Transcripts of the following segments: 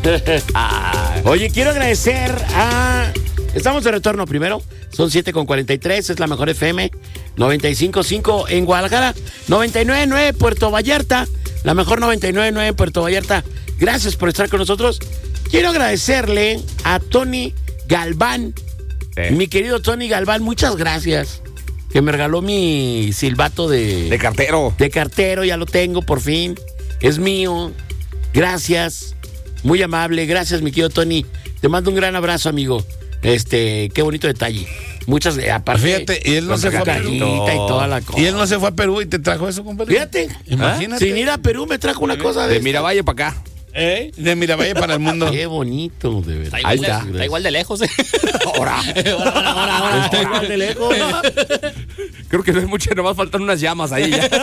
Oye, quiero agradecer a... Estamos de retorno primero. Son 7:43, es la mejor FM. 95.5 en Guadalajara. 99.9 Puerto Vallarta. La mejor 99.9 en Puerto Vallarta. Gracias por estar con nosotros. Quiero agradecerle a Tony Galván. Mi querido Tony Galván, muchas gracias. Que me regaló mi silbato de cartero. De cartero, ya lo tengo por fin. Es mío. Gracias. Muy amable. Gracias, mi querido Tony. Te mando un gran abrazo, amigo. Qué bonito detalle. Muchas aparte. Fíjate, y él no se fue a Perú. Y toda la cosa. Y él no se fue a Perú y te trajo eso, compadre. Fíjate. Imagínate. Sin ir a Perú me trajo una cosa de Miravalle para acá. De Miravalle para el mundo. Qué bonito, de verdad. Ahí está. Está igual de lejos. Ahora. Está igual de lejos. Creo que no es mucho, nomás faltan unas llamas ahí ya.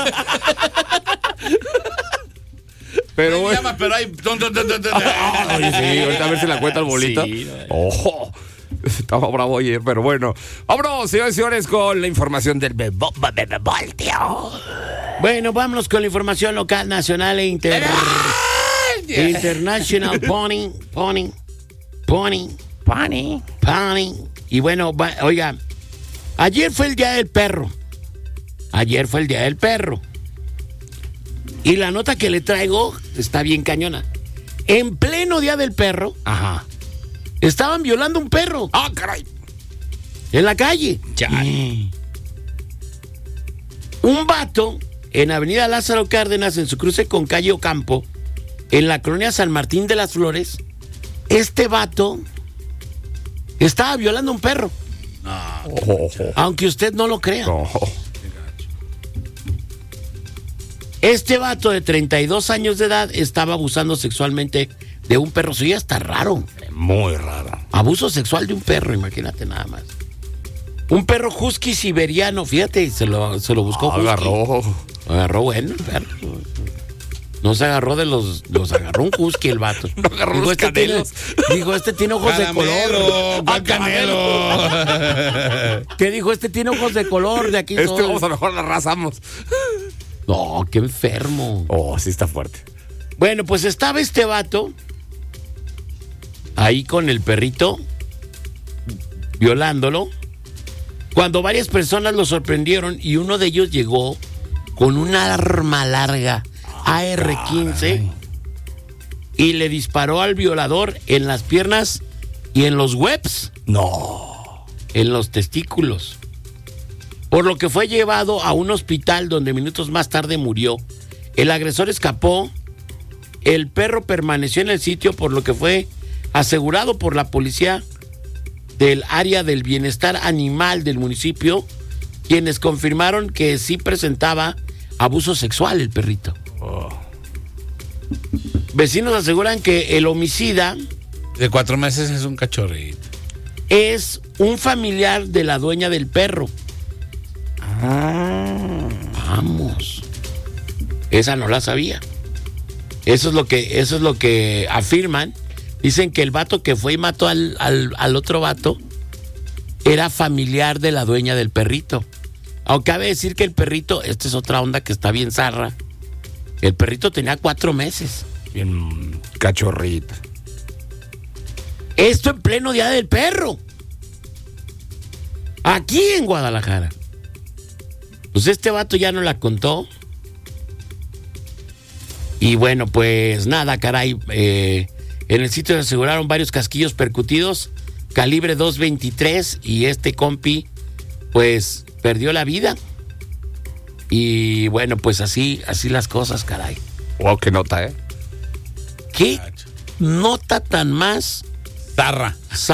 Pero bueno. Pero hay... Oye, sí, ahorita a ver si la cuenta el bolito. Sí, ¡Ojo! Estaba bravo ayer, pero bueno. Vámonos, señores y señores, con la información del Voltio. Bueno, vámonos con la información local, nacional e international. Pony. Y bueno, oiga, ayer fue el Día del Perro. Y la nota que le traigo está bien cañona. En pleno Día del Perro, estaban violando un perro. ¡Ah, caray! En la calle. Un vato en Avenida Lázaro Cárdenas, en su cruce con calle Ocampo, en la colonia San Martín de las Flores, este vato estaba violando un perro. Aunque usted no lo crea. Este vato de 32 años de edad estaba abusando sexualmente de un perro. Eso ya está raro. Muy raro. Abuso sexual de un perro, imagínate nada más. Un perro husky siberiano, fíjate, se lo buscó husky. Agarró bueno el perro. No se agarró de los agarró un husky el vato. No agarró los canelos. Dijo, este tiene ojos de color. Canelo. ¿Qué dijo? Este tiene ojos de color, de aquí soy. Vamos a mejor la arrasamos. No, qué enfermo. Sí está fuerte. Bueno, pues estaba este vato ahí con el perrito violándolo, cuando varias personas lo sorprendieron y uno de ellos llegó con una arma larga AR-15 y le disparó al violador en las piernas y en los webs. No. En los testículos. Por lo que fue llevado a un hospital donde minutos más tarde murió. El agresor escapó. El perro permaneció en el sitio, por lo que fue asegurado por la policía del área del bienestar animal del municipio, quienes confirmaron que sí presentaba abuso sexual el perrito. Vecinos aseguran que el homicida de 4 meses es un cachorrito. Es un familiar de la dueña del perro. Vamos. Esa no la sabía. Eso es lo que afirman. Dicen que el vato que fue y mató al otro vato era familiar de la dueña del perrito. Aunque cabe decir que el perrito, esta es otra onda que está bien zarra. El perrito tenía 4 meses. Bien cachorrito. Esto en pleno Día del Perro. Aquí en Guadalajara. Pues este vato ya no la contó. Y bueno, pues nada, caray. En el sitio se aseguraron varios casquillos percutidos, calibre .223, y este compi, pues, perdió la vida. Y bueno, pues así las cosas, caray. Wow, qué nota, ¿Qué nota tan más? Zarra.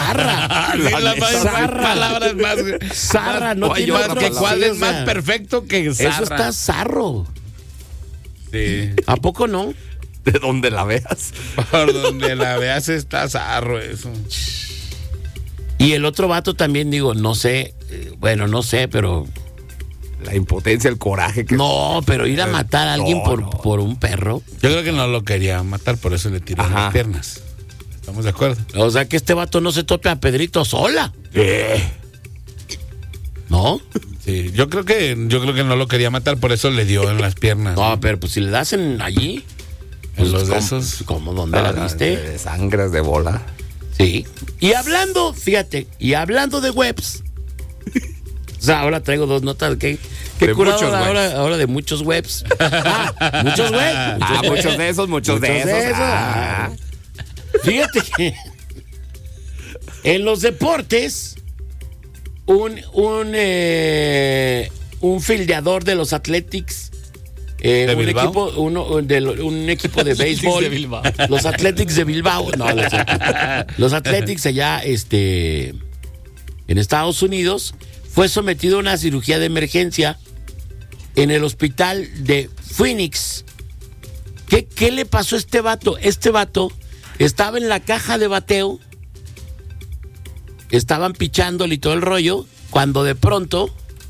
Palabras más. Zarra, no tiene más otro. que cuál es más perfecto que zarra. Eso está zarro. Sí. ¿A poco no? De donde la veas. Por donde la veas está zarro eso. Y el otro vato también, digo, no sé, pero... La impotencia, el coraje que... No, pero ir a matar a alguien por un perro. Yo creo que no lo quería matar, por eso le tiró las piernas. ¿Estamos de acuerdo? O sea que este vato no se tope a Pedrito sola. ¿No? Sí, yo creo que no lo quería matar, por eso le dio en las piernas. No, pero pues si le das allí, En los de esos. ¿Cómo? ¿Dónde la viste? De sangres de bola. Sí. Y hablando, fíjate, de webs. O sea, ahora traigo 2 notas que De curado muchos ahora de muchos webs. Muchos webs. Muchos de esos, muchos de esos. Fíjate que en los deportes, un fildeador de los Athletics, un equipo de béisbol, de Bilbao. los Athletics de Bilbao, no, los Athletics allá en Estados Unidos, fue sometido a una cirugía de emergencia en el hospital de Phoenix. ¿Qué le pasó a este vato? Este vato estaba en la caja de bateo, estaban pichándole y todo el rollo, cuando de pronto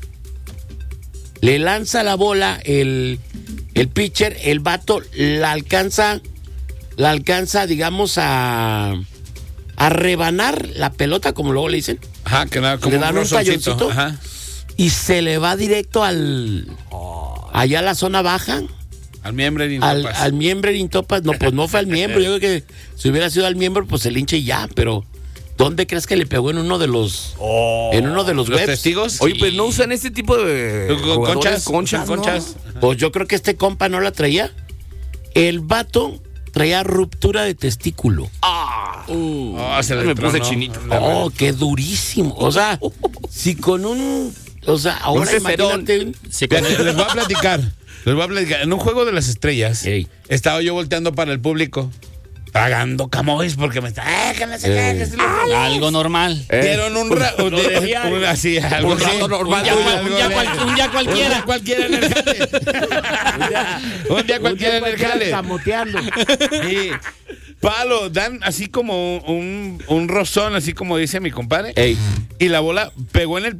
le lanza la bola el pitcher, el vato la alcanza, digamos, a rebanar la pelota, como luego le dicen. Ajá, que nada, como le dan un talloncito. Ajá. Y se le va directo allá a la zona baja. Al miembro de Intopas. Al miembro de Intopas. No, pues no fue al miembro. Yo creo que si hubiera sido al miembro, pues el hinche ya, pero ¿dónde crees que le pegó en uno de los ¿Los webs? testigos? Oye, pues no usan este tipo de Conchas. ¿no? Pues yo creo que este compa no la traía. El vato traía ruptura de testículo. Se le me puse tronó. chinito. Oh, qué durísimo. O sea, si con ahora imagínate. Les voy a platicar. En un juego de las estrellas, Ey. estaba yo volteando para el público, tragando camois porque me está. Que no sé qué, que se le- Algo normal. Dieron un así, algo Un rato normal. Un día cualquiera. cualquiera en el jale. Un día cualquiera en el jale. Camoteando. Sí. Palo, dan así como un rozón, así como dice mi compadre. Ey. Y la bola pegó en el